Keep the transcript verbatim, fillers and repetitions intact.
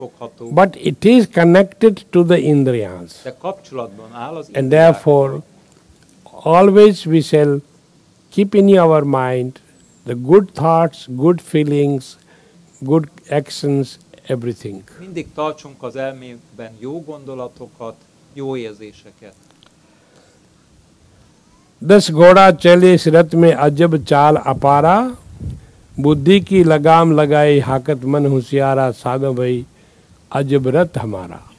fogható, but it is connected to the indriyas. de kapcsolatban áll az And indriákkal. therefore, always we shall keep in our mind the good thoughts, good feelings, good actions, everything. Mindig tartsunk az elménkben jó gondolatokat, jó érzéseket. दस घोड़ा चले इस रथ में अजब चाल अपारा, बुद्धि की लगाम लगाई हाकत मन होशियारा, साधो भाई अजब रथ हमारा.